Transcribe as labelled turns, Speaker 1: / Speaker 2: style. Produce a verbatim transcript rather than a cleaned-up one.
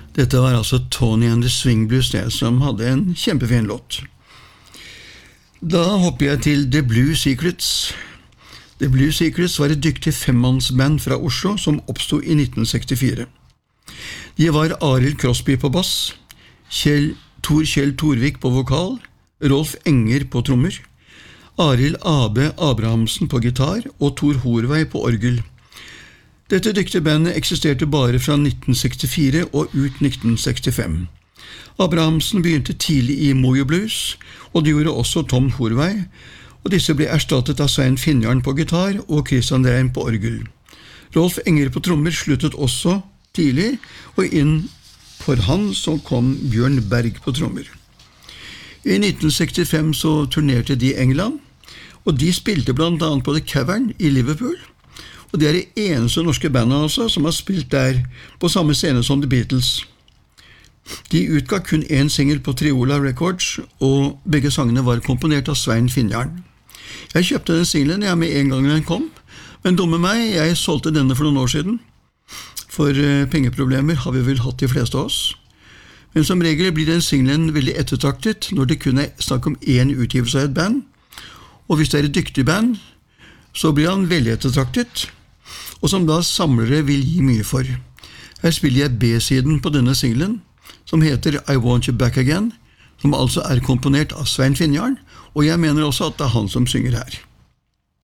Speaker 1: Dette var altså Tony and the Swing Blues, det som hadde en kjempefin låt. Da hopper jeg til The Blue Secrets. The Blue Secrets var et dyktig femmannsband fra Oslo som oppstod i nitten sekstifire. De var Arild Crosby på bass, Kjell, Tor Kjell Torvik på vokal, Rolf Enger på trommer, Arild A B Abrahamsen på gitar og Tor Horvei på orgel. Dette dyktige bandet eksisterte bare fra nitten sekstifire og ut nitten sekstifem. Abrahamsen begynte tidlig i Mojo Blues, og det gjorde også Tom Horvei, og disse ble erstattet av Svein Finnjarn på gitar og Christian Reim på orgel. Rolf Enger på trommer sluttet også tidlig, og inn for han så kom Bjørn Berg på trommer. I nitten sekstifem så turnerte de i England, og de spilte blant annet på The Cavern i Liverpool, og det er det eneste norske bandet altså som har spilt der på samme scene som The Beatles. De utga kun en single på Triola Records, og begge sangene var komponert av Svein Finnjarn. Jeg kjøpte den singlen jeg med en gang den kom, men dumme meg, jeg solgte denne for noen år siden. For uh, pengeproblemer har vi vel hatt de fleste av oss. Men som regel blir den singlen veldig ettertraktet når det kun er snakk om én utgivelse av et band, og hvis det er et dyktig band, så blir han veldig ettertraktet, og som da samlere vil gi mye for. Her spiller jeg B-siden på denne singlen, som heter I Want You Back Again, som altså er komponert av Svein Finnjarn, og jeg mener også at det er han som synger her.